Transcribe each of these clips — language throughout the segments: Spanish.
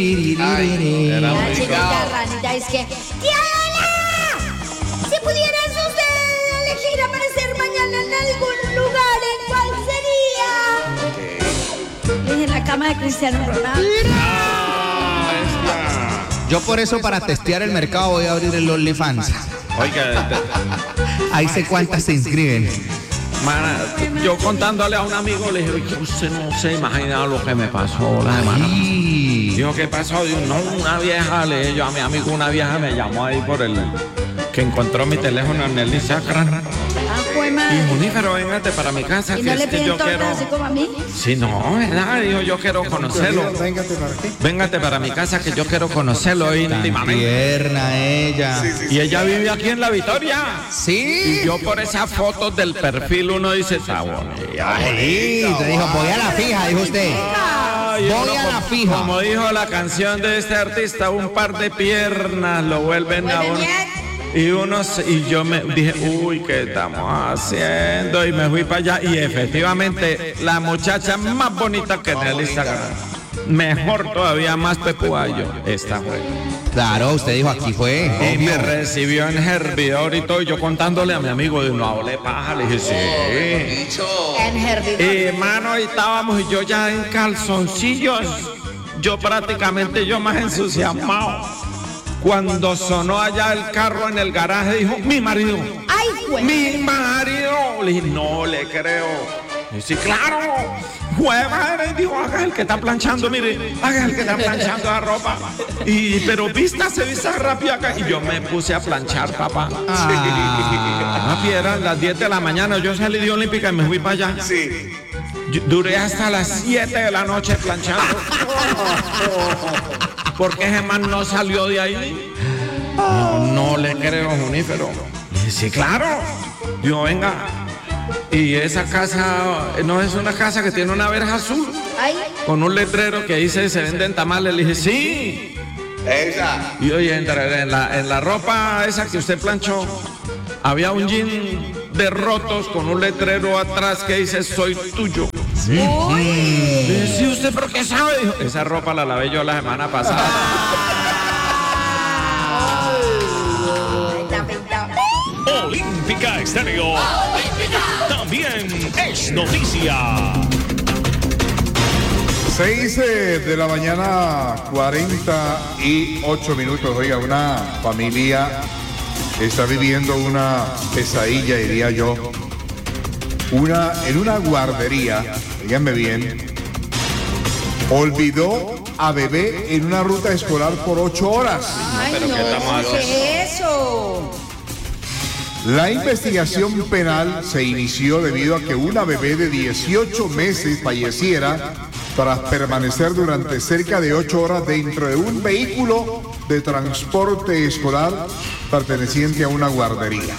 Era muy Chinita ranita, es que ¡tía Lola! Si pudieras usted elegir aparecer mañana en algún lugar, ¿en cuál sería? En la cama de Cristiano Ronaldo. Yo por eso para testear el mercado voy a abrir el OnlyFans. Oiga, Ahí sé cuántas se inscriben. mana, yo contándole a un amigo le dije, "Oye, usted no se imagina lo que me pasó la semana. Sí. Dijo, ¿qué pasó? Digo, no, una vieja, le dije yo a mi amigo, una vieja me llamó ahí por el que encontró mi teléfono en el Instagram. Fue Y madre. Junífero, véngate para mi casa, ¿Y que no le es que piden yo torta quiero. así como a mí? Sí, no, ¿verdad? Dijo, yo quiero conocerlo. Véngate para mi casa, que yo quiero conocerlo íntimamente. Tierna ella. Y ella vive aquí en La Victoria. Sí. Y yo por esas fotos del perfil uno dice, está bonita. Ay, te dijo, voy a la fija, dijo usted. Ay, Voy uno a la fija. Como dijo la canción de este artista, un par de piernas lo vuelven a uno. Y y yo me dije, uy, ¿qué estamos haciendo? Y me fui para allá y efectivamente la muchacha más bonita que en el Instagram. Mejor todavía, más pepuayo. Esta fue. Claro, usted dijo, aquí fue. Y me obvio. recibió en hervidor y todo. Y yo contándole a mi amigo de una ole paja, le dije, sí. En hervidor. Y hermano, ahí estábamos y yo ya en calzoncillos. Yo prácticamente más entusiasmado. Cuando sonó allá el carro en el garaje, dijo, mi marido. ¡Ay, güey! Mi marido. Le dije, no le creo. Y sí, claro. Jue madre, dijo, haga el que está planchando, mire, haga el que está planchando la ropa. Pero vístase rápido acá. Y yo me puse a planchar, papá. Eran las 10 de la mañana, yo salí de Olímpica y me fui para allá. Sí. Duré hasta las 7 de la noche planchando. Porque ese man no salió de ahí. No le creo, Junífero. Dije, sí, claro. Digo, venga. Y esa casa, no es una casa que tiene una verja azul. ¡Ay! Con un letrero que dice, se venden tamales. Le dije, sí. Esa. Y oye, en la ropa esa que usted planchó, había un jean de rotos con un letrero atrás que dice, soy tuyo. ¡Uy! Sí, ¿usted por qué sabe? Dijo, esa ropa la lavé yo la semana pasada. Olímpica Estéreo. También es noticia. 6 de la mañana, 48 minutos. Oiga, una familia está viviendo una pesadilla, diría yo. En una guardería, díganme bien, olvidó a bebé en una ruta escolar por 8 horas. ¡Ay, pero no! ¿qué estamos ¿Qué es eso? La investigación penal se inició debido a que una bebé de 18 meses falleciera tras permanecer durante cerca de 8 horas dentro de un vehículo de transporte escolar perteneciente a una guardería.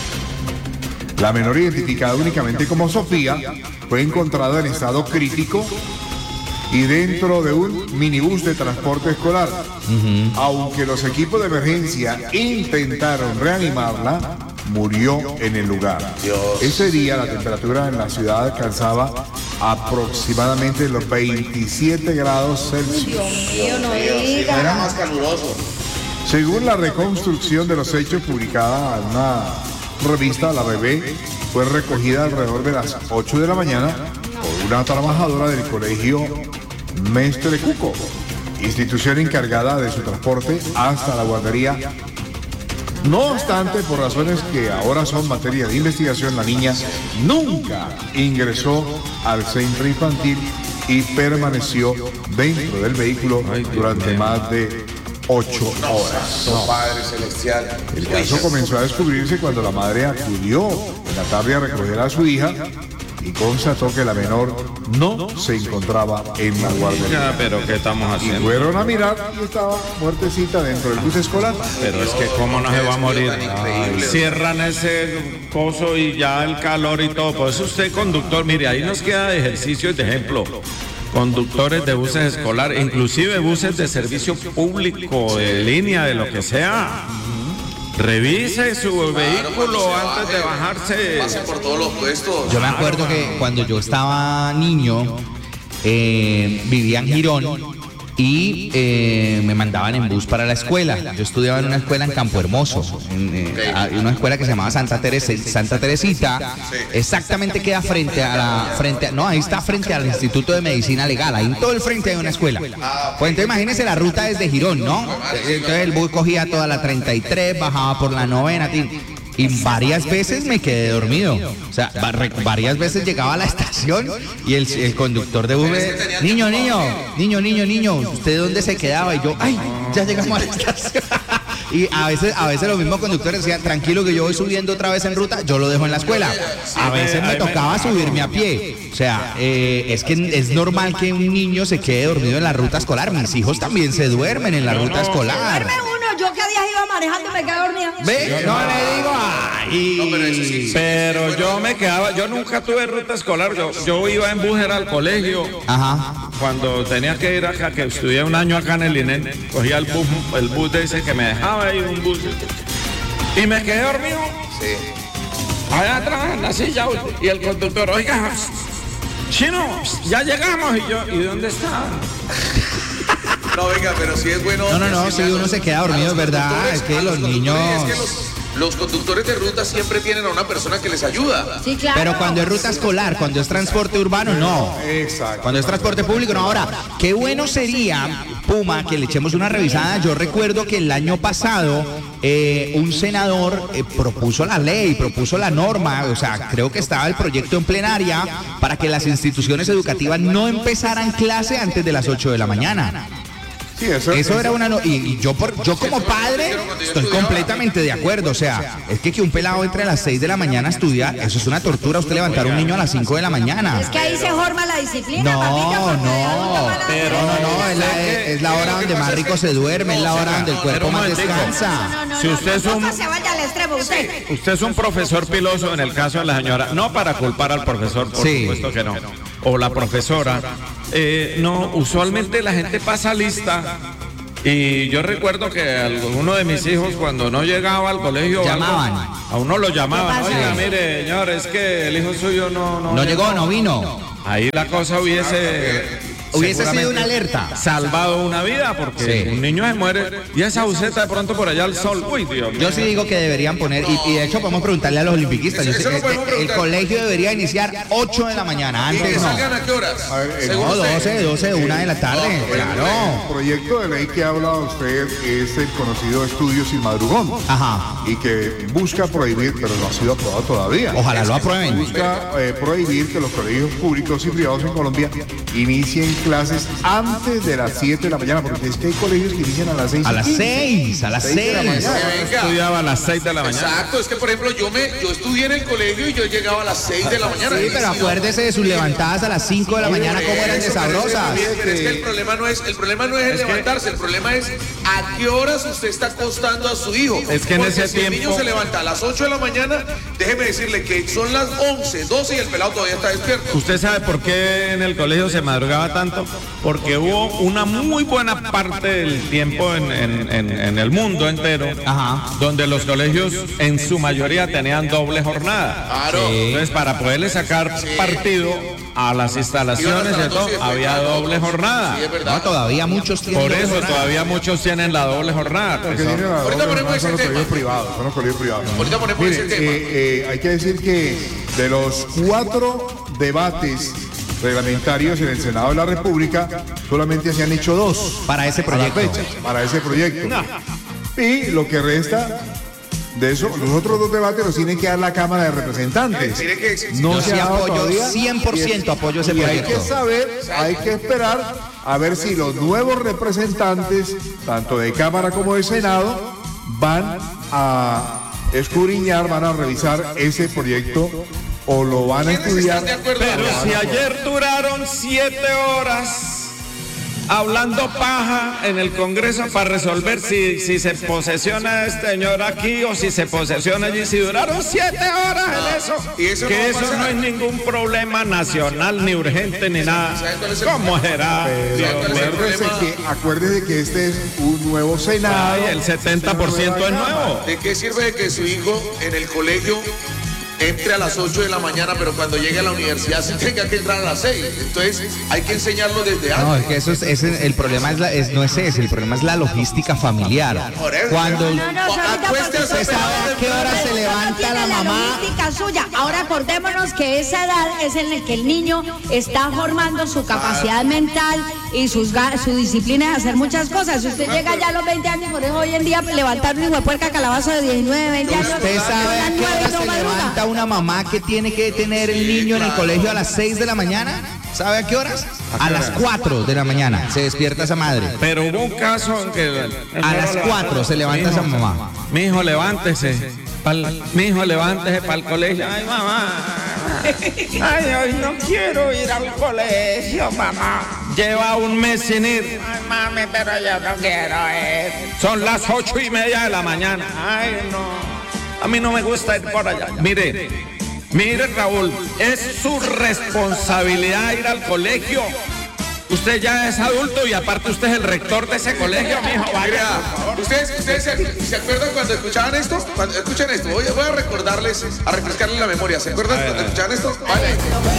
La menor, identificada únicamente como Sofía, fue encontrada en estado crítico y dentro de un minibús de transporte escolar. Aunque los equipos de emergencia intentaron reanimarla, murió en el lugar. Ese día la temperatura en la ciudad alcanzaba aproximadamente los 27 grados Celsius. Dios mío, no Era diga. más caluroso. Según la reconstrucción de los hechos publicada en una revista, la bebé fue recogida alrededor de las 8 de la mañana por una trabajadora del colegio Mestre Cuco, institución encargada de su transporte hasta la guardería. No obstante, por razones que ahora son materia de investigación, la niña nunca ingresó al centro infantil y permaneció dentro del vehículo durante más de 8 horas. No, Padre Celestial. El caso comenzó a descubrirse cuando la madre acudió en la tarde a recoger a su hija y constató que la menor no se encontraba en la guardería. Ya, pero ¿qué estamos Y haciendo? fueron a mirar y estaba muertecita dentro del bus escolar. Pero es que cómo no se va a morir. Tan increíble. Cierran ese coso y ya el calor y todo. Por eso usted, conductor, mire, ahí nos queda de ejercicio y de ejemplo. Conductores de buses escolares, inclusive buses de servicio público, de línea, de lo que sea. Revise su vehículo antes de bajarse. Pase por todos los puestos. Yo me acuerdo que cuando yo estaba niño, vivía en Girón y me mandaban en bus para la escuela. Yo estudiaba en una escuela en Campo Hermoso, en una escuela que se llamaba Santa Teresita. Exactamente queda ahí está frente al Instituto de Medicina Legal, ahí en todo el frente hay una escuela. Pues entonces imagínense la ruta desde Girón, ¿no? Entonces el bus cogía toda la 33, bajaba por la 9ª, y varias veces me quedé dormido. O sea, varias veces llegaba a la estación y el conductor de bus me niño, ¿usted dónde se quedaba? Y yo, ay, ya llegamos a la estación. Y a veces los mismos conductores decían, tranquilo que yo voy subiendo otra vez en ruta, yo lo dejo en la escuela. A veces me tocaba subirme a pie. O sea, es que es normal que un niño se quede dormido en la ruta escolar. Mis hijos también se duermen en la ruta escolar. Yo que días iba manejando y me quedé dormida. ¿Ve? No le digo, ay. No, pero eso sí. Pero yo me quedaba, yo nunca tuve ruta escolar, yo iba en bus, era al colegio. Ajá. Cuando tenía que ir acá, que estudié un año acá en el INEN, cogía el bus de ese que me dejaba ahí, un bus, y me quedé dormido. Sí. Allá atrás en la silla, y el conductor, oiga, chino, ya llegamos, y yo, ¿y dónde está? No, venga, pero sí es bueno. No, si uno se queda dormido, es verdad, es que los niños... Los conductores de ruta siempre tienen a una persona que les ayuda. Sí, claro. Pero cuando es ruta escolar, cuando es transporte urbano, no. Exacto. Cuando es transporte público, no. Ahora, qué bueno sería, Puma, que le echemos una revisada. Yo recuerdo que el año pasado un senador propuso la ley, propuso la norma, o sea, creo que estaba el proyecto en plenaria para que las instituciones educativas no empezaran clase antes de las 8 de la mañana. Sí, eso Era una... Y yo como padre estoy completamente de acuerdo. O sea, es que un pelado entre a las 6 de la mañana a estudiar, eso es una tortura. Usted levantar a un niño a las 5 de la mañana. Es que ahí se forma la disciplina, No, es la hora donde más rico se duerme, es la hora donde el cuerpo más descansa. Si usted es un... se vaya al extremo, Usted es un profesor piloso en el caso de la señora, no para culpar al profesor, por supuesto que no, o la profesora. No, usualmente la gente pasa lista. Y yo recuerdo que alguno de mis hijos cuando no llegaba al colegio llamaban. A uno lo llamaban. Oiga, mire, señor, es que el hijo suyo no llegó, no vino. Ahí la cosa hubiese sido una alerta. Salvado una vida, porque un niño se muere y esa buceta de pronto por allá al sol. Uy, Dios mío. Yo sí digo que deberían poner, y de hecho podemos preguntarle a los olimpiquistas. El colegio debería iniciar 8 de la mañana. Antes ¿Y que no. salgan a qué horas? A ver, No, 12, 1 de la tarde. Claro. El proyecto de ley que habla usted es el conocido Estudio Sin Madrugón. Ajá. Y que busca prohibir, pero no ha sido aprobado todavía. Ojalá lo aprueben. Busca prohibir que los colegios públicos y privados en Colombia inicien clases antes de las 7 de la mañana, porque es que hay colegios que inician a las 6. A las 6, a las 6. Estudiaba a las 6 de la mañana. Exacto, es que por ejemplo yo estudié en el colegio y yo llegaba a las 6 de la mañana. Sí, pero acuérdese de sus levantadas a las 5 de la mañana, cómo eran de sabrosas. Pero es que el problema no es el levantarse, el problema es a qué horas usted está acostando a su hijo. Es que en porque ese si tiempo... el niño se levanta a las 8 de la mañana, déjeme decirle que son las 11, 12 y el pelado todavía está despierto. ¿Usted sabe por qué en el colegio se madrugaba tanto? Porque hubo una muy buena parte del tiempo en el mundo entero, donde los colegios en su mayoría tenían doble jornada. Claro. Entonces, para poderle sacar partido a las instalaciones y todo, había doble jornada. Sí, es verdad. No, todavía muchos tienen. Por eso todavía muchos tienen la doble jornada. Ahorita ponemos ese Son los tema. colegios privados, son los colegios privados. Ahorita ponemos ese tema. Hay que decir que de los 4 debates reglamentarios en el Senado de la República, solamente se han hecho 2 para ese proyecto. Para ese proyecto. Y lo que resta de eso, los otros 2 debates los tiene que dar la Cámara de Representantes. No se se ha dado apoyo, todavía. 100% apoyo ese Y hay proyecto. que saber, hay que esperar a ver si los nuevos representantes, tanto de Cámara como de Senado, van a escudriñar, van a revisar ese proyecto o lo van a estudiar. Pero si ayer duraron 7 horas hablando paja en el Congreso para resolver si se posesiona este señor aquí o si se posesiona allí, si duraron 7 horas en eso, y eso que no va a eso pasar. no es ningún problema nacional ni urgente ni nada. ¿Cómo será? Acuérdese que este es un nuevo Senado. Ay, el 70% es nuevo. ¿De qué sirve que su hijo en el colegio entre a las 8 de la mañana, pero cuando llegue a la universidad sí tenga que entrar a las 6. Entonces hay que enseñarlo desde antes. No, es que eso es el problema no es ese, el problema es la logística familiar. Por eso. Cuando Acuéstese usted sabe a qué hora se levanta la mamá. logística suya. Ahora acordémonos que esa edad es en la que el niño está formando su capacidad mental y su disciplina de hacer muchas cosas. Si usted llega ya a los 20 años, por eso hoy en día levantar un hijo de puerca calabazo de 19, 20 años. ¿Usted sabe a qué hora se levanta una mamá que tiene que tener el niño en el colegio a las 6 de la mañana? ¿Sabe a qué horas? A las 4 de la mañana se despierta esa madre. Pero hubo un caso en que... A las 4 se levanta esa mamá. Mijo, levántese. Mijo, levántese para el colegio. Ay, mamá. Ay, hoy no quiero ir al colegio, mamá. Lleva un mes sin ir. Ay, mami, pero yo no quiero ir. Son las 8:30 de la mañana. Ay, no. A mí no me gusta ir por allá. Mire, Raúl, es su responsabilidad ir al colegio. Usted ya es adulto y aparte usted es el rector de ese colegio, mijo. Mira, ¿ustedes se acuerdan cuando escuchaban esto? Cuando escuchan esto, voy a recordarles, a refrescarles la memoria. ¿Se acuerdan cuando escuchaban esto? Vale.